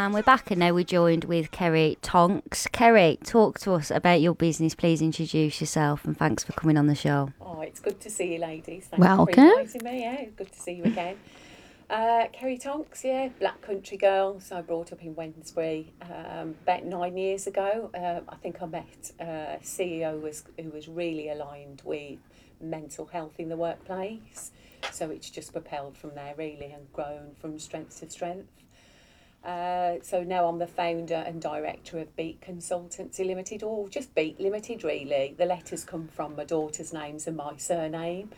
And we're back, and now we're joined with Kerry Tonks. Kerry, talk to us about your business. Please introduce yourself, and thanks for coming on the show. Oh, it's good to see you, ladies. Thanks Welcome. for inviting me. Yeah, good to see you again. Kerry Tonks, yeah, black country girl. So I brought up in Wednesbury about 9 years ago. I think I met a CEO who was really aligned with mental health in the workplace. So it's just propelled from there really and grown from strength to strength. So now I'm the founder and director of Beat Consultancy Limited, or just Beat Limited really. The letters come from my daughter's names and my surname.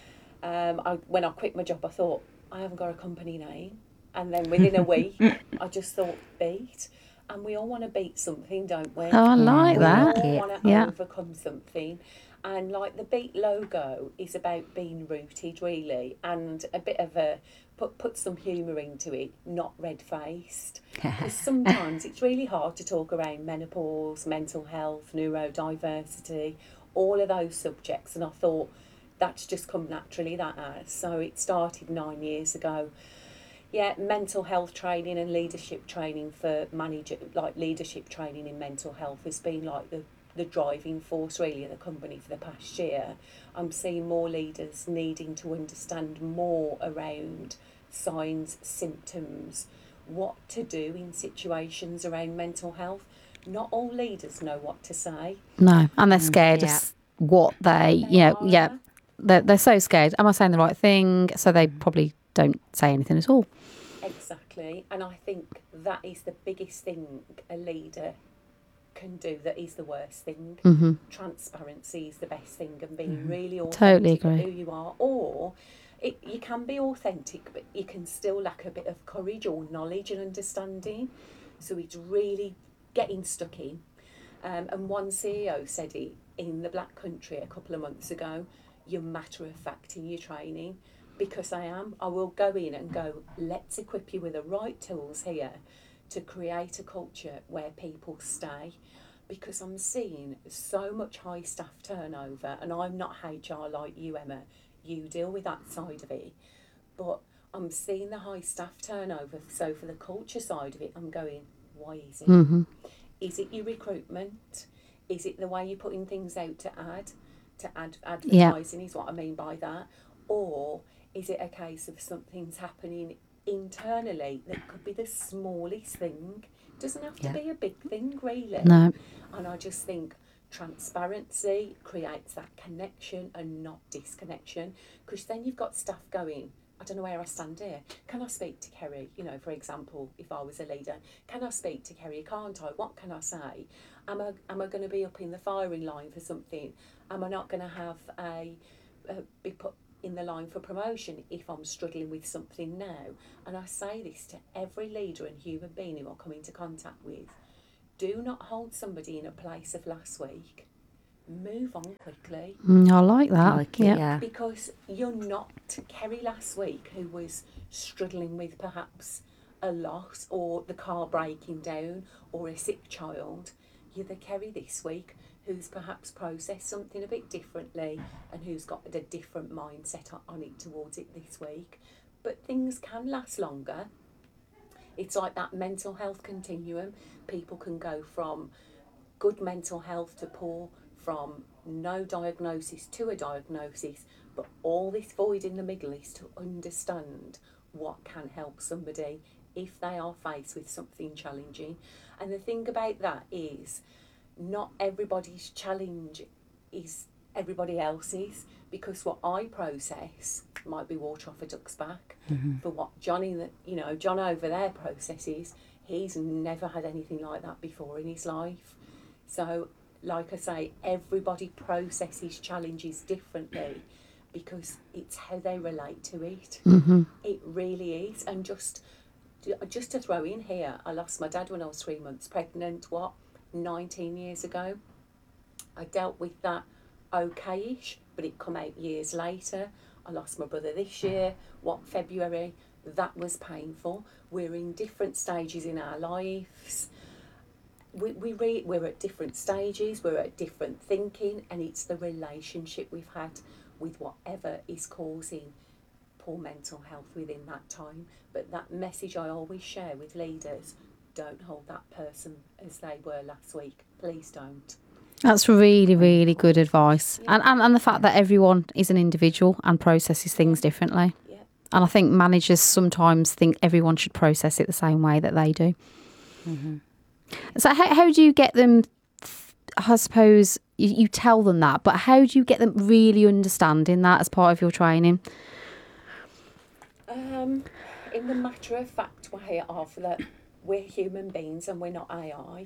When I quit my job, I thought, I haven't got a company name. And then within a week, I just thought, beat. And we all want to beat something, don't we? Oh, I like that. We all want to Yeah. overcome something. And like the Beat logo is about being rooted, really, and a bit of a put some humour into it, not red-faced. Because sometimes it's really hard to talk around menopause, mental health, neurodiversity, all of those subjects. And I thought, that's just come naturally, that has. So it started 9 years ago. Yeah, mental health training and leadership training for leadership training in mental health has been like the driving force really of the company for the past year. I'm seeing more leaders needing to understand more around signs, symptoms, what to do in situations around mental health. Not all leaders know what to say. No, and they're scared yeah. of what they, they're so scared. Am I saying the right thing? So they probably don't say anything at all. Exactly. And I think that is the biggest thing a leader can do that is the worst thing. Mm-hmm. Transparency is the best thing, and being really Totally authentic agree. of who you are. Or you can be authentic, but you can still lack a bit of courage or knowledge and understanding. So it's really getting stuck in. And one CEO said it in the Black Country a couple of months ago, you're matter of fact in your training. Because I am. I will go in and go, let's equip you with the right tools here to create a culture where people stay. Because I'm seeing so much high staff turnover, and I'm not HR like you, Emma. You deal with that side of it. But I'm seeing the high staff turnover. So for the culture side of it, I'm going, why is it? Mm-hmm. Is it your recruitment? Is it the way you're putting things out to advertising Yeah. is what I mean by that? Or is it a case of something's happening internally that could be the smallest thing? It doesn't have to be a big thing, really. No. And I just think transparency creates that connection and not disconnection. Because then you've got staff going, I don't know where I stand here. Can I speak to Kerry? You know, for example, if I was a leader, can I speak to Kerry? Can't I? What can I say? Am I going to be up in the firing line for something? Am I not going to have be put in the line for promotion if I'm struggling with something now? And I say this to every leader and human being who I come into contact with. Do not hold somebody in a place of last week. Move on quickly. I like that. I like it, yeah. Because you're not Kerry last week, who was struggling with perhaps a loss or the car breaking down or a sick child. You're the Kerry this week who's perhaps processed something a bit differently and who's got a different mindset on it towards it this week. But things can last longer. It's like that mental health continuum. People can go from good mental health to poor, from no diagnosis to a diagnosis, but all this void in the middle is to understand what can help somebody if they are faced with something challenging. And the thing about that is not everybody's challenge is everybody else's, because what I process might be water off a duck's back. For what John over there processes, he's never had anything like that before in his life. So, like I say, everybody processes challenges differently because it's how they relate to it. Mm-hmm. It really is. And just to throw in here, I lost my dad when I was 3 months pregnant, 19 years ago. I dealt with that okay-ish, but it come out years later. I lost my brother this year, February. That was painful. We're in different stages in our lives. We're at different stages, we're at different thinking, and it's the relationship we've had with whatever is causing poor mental health within that time. But that message I always share with leaders, don't hold that person as they were last week. Please don't. That's really, really good advice. And the fact that everyone is an individual and processes things differently. Yeah. And I think managers sometimes think everyone should process it the same way that they do. So how do you get them, I suppose, you tell them that, but how do you get them really understanding that as part of your training? In the matter-of-fact way of that we're human beings and we're not AI.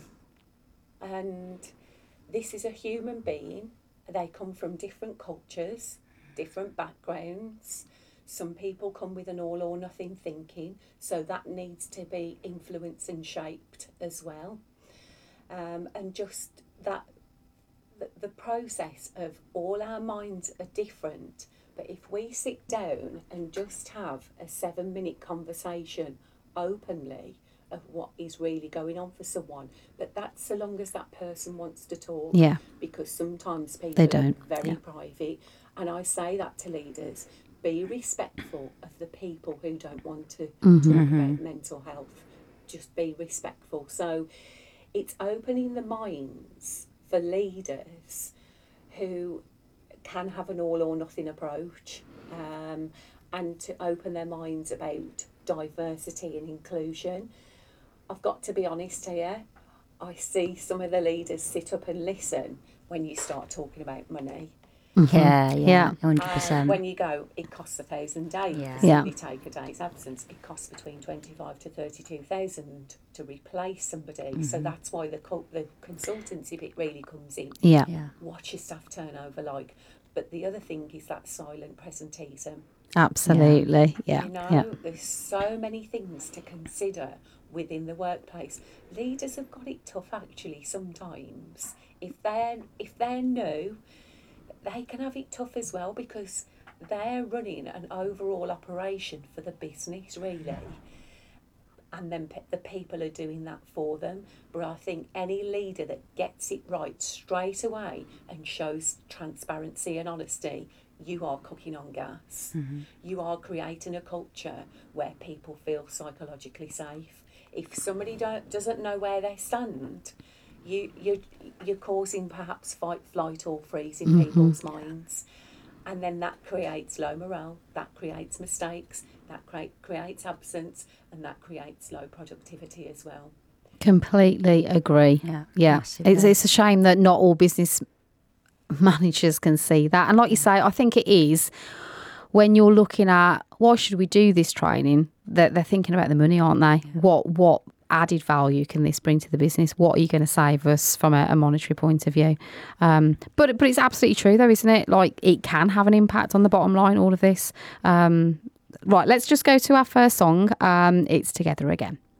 And this is a human being. They come from different cultures, different backgrounds. Some people come with an all or nothing thinking, so that needs to be influenced and shaped as well. And just that the process of all our minds are different, but if we sit down and just have a 7-minute conversation openly of what is really going on for someone, but that's so long as that person wants to talk. Yeah. Because sometimes people They don't. are very private, and I say that to leaders: be respectful of the people who don't want to talk about mental health. Just be respectful. So it's opening the minds for leaders who can have an all or nothing approach, and to open their minds about diversity and inclusion. I've got to be honest here, I see some of the leaders sit up and listen when you start talking about money. Yeah, And 100%. when you go, it costs 1,000 days. Yeah. So Yeah. you take a day's absence, it costs between 25 to 32,000 to replace somebody. So that's why the consultancy bit really comes in. Yeah. Yeah. What's your staff turnover like? But the other thing is that silent presenteeism. Absolutely. Yeah. You know, Yeah. there's so many things to consider within the workplace. Leaders have got it tough actually sometimes. If they're new, they can have it tough as well, because they're running an overall operation for the business really, and then the people are doing that for them. But I think any leader that gets it right straight away and shows transparency and honesty, you are cooking on gas. You are creating a culture where people feel psychologically safe. If somebody doesn't know where they stand, you're causing perhaps fight, flight or freeze in people's minds. And then that creates low morale, that creates mistakes, that creates absence, and that creates low productivity as well. Completely agree. Yeah, massively. It's a shame that not all business managers can see that. And like you say, I think it is when you're looking at why should we do this training, that they're thinking about the money, aren't they? What added value can this bring to the business? What are you going to save us from a monetary point of view? But it's absolutely true though, isn't it? Like, it can have an impact on the bottom line, all of this. Right, let's just go to our first song. It's Together Again.